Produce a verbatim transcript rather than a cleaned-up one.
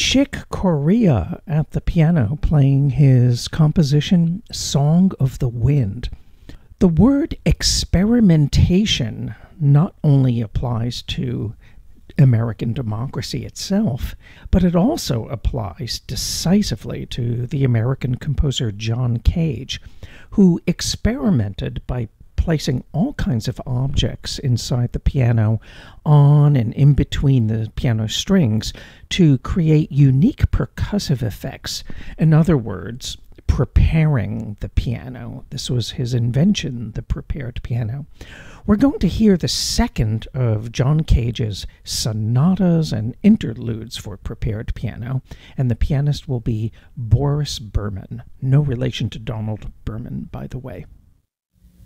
Chick Corea at the piano playing his composition Song of the Wind. The word experimentation not only applies to American democracy itself, but it also applies decisively to the American composer John Cage, who experimented by placing all kinds of objects inside the piano, on and in between the piano strings, to create unique percussive effects. In other words, preparing the piano. This was his invention, the prepared piano. We're going to hear the second of John Cage's sonatas and interludes for prepared piano, and the pianist will be Boris Berman. No relation to Donald Berman, by the way.